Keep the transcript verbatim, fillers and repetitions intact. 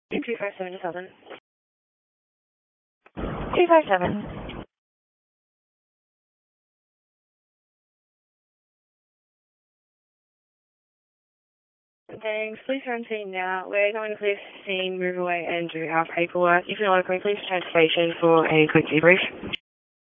two five seven to Southern. two five seven. Thanks. Please run scene now. We're going to clear scene, move away, and do our paperwork. If you want to, please return to station for a quick debrief.